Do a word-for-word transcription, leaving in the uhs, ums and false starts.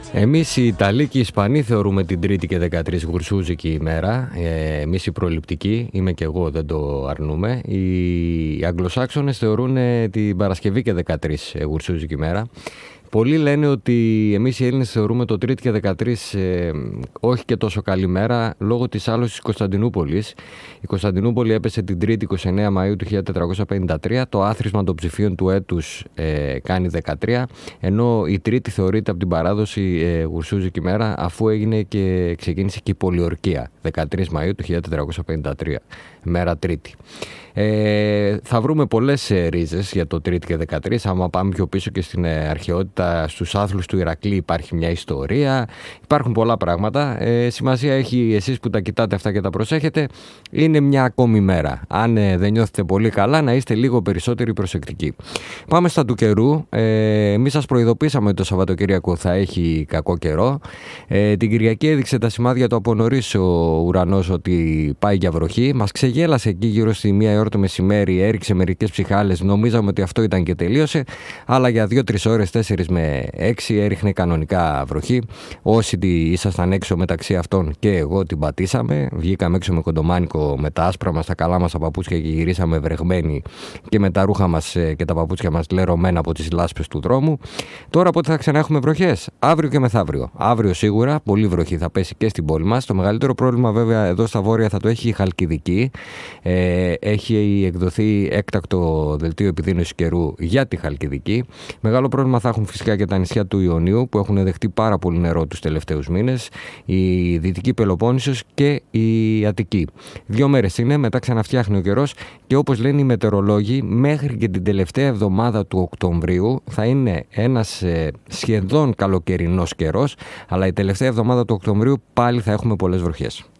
Εμείς οι Ιταλοί και οι Ισπανοί θεωρούμε την Τρίτη και δεκατρείς γουρσούζικη ημέρα. Ε, εμείς οι προληπτικοί, είμαι και εγώ, δεν το αρνούμε. Οι Αγγλοσάξονες θεωρούν την Παρασκευή και δεκατρείς γουρσούζικη ημέρα. Πολλοί λένε ότι εμείς οι Έλληνες θεωρούμε το Τρίτη και δεκατρείς ε, όχι και τόσο καλή μέρα λόγω της άλωσης της Κωνσταντινούπολης. Η Κωνσταντινούπολη έπεσε την Τρίτη είκοσι εννέα Μαΐου του χίλια τετρακόσια πενήντα τρία. Το άθροισμα των ψηφίων του έτους ε, κάνει δεκατρία, ενώ η Τρίτη θεωρείται από την παράδοση ε, γουρσούζικη μέρα αφού έγινε και ξεκίνησε και η πολιορκία δεκατρείς Μαΐου του χίλια τετρακόσια πενήντα τρία, μέρα Τρίτη. Ε, θα βρούμε πολλές ε, ρίζες για το Τρίτη και δεκατρείς. Άμα πάμε πιο πίσω και στην ε, αρχαιότητα, στους άθλους του Ηρακλή υπάρχει μια ιστορία. Υπάρχουν πολλά πράγματα. Ε, σημασία έχει εσείς που τα κοιτάτε αυτά και τα προσέχετε. Είναι μια ακόμη μέρα. Αν ε, δεν νιώθετε πολύ καλά, να είστε λίγο περισσότεροι προσεκτικοί. Πάμε στα του καιρού. Ε, εμείς σας προειδοποίησαμε ότι το Σαββατοκύριακο θα έχει κακό καιρό. Ε, την Κυριακή έδειξε τα σημάδια του από νωρίς ο ουρανός ότι πάει για βροχή. Μας ξεγέλασε εκεί γύρω στη μία ώρα το μεσημέρι, έριξε μερικές ψυχάλες, νομίζαμε ότι αυτό ήταν και τελείωσε, αλλά για δύο τρεις ώρες, τέσσερις με έξι έριχνε κανονικά βροχή. Όσοι ήσασταν έξω μεταξύ αυτών και εγώ την πατήσαμε, βγήκαμε έξω με κοντομάνικο με τα άσπρα μας, τα καλά μας τα παπούτσια και γυρίσαμε βρεγμένοι και με τα ρούχα μας και τα παπούτσια μας λερωμένα από τις λάσπες του δρόμου. Τώρα πότε θα ξανά έχουμε βροχές? Αύριο και μεθαύριο. Αύριο σίγουρα πολύ βροχή θα πέσει και στην πόλη μας. Το μεγαλύτερο πρόβλημα βέβαια εδώ στα βόρεια θα το έχει η Χαλκιδική. Ε, έχει εκδοθεί έκτακτο δελτίο επιδείνωσης καιρού για τη Χαλκιδική. Μεγάλο πρόβλημα θα έχουν φυσικά και τα νησιά του Ιωνίου που έχουν δεχτεί πάρα πολύ νερό τους τελευταίους μήνες, η Δυτική Πελοπόννησος και η Αττική. Δύο μέρες είναι, μετά ξαναφτιάχνει ο καιρός και όπως λένε οι μετεωρολόγοι, μέχρι και την τελευταία εβδομάδα του Οκτωβρίου θα είναι ένας ε, σχεδόν καλοκαιρινός καιρός, αλλά η τελευταία εβδομάδα του Οκτωβρίου πάλι θα έχουμε πολλές βροχές.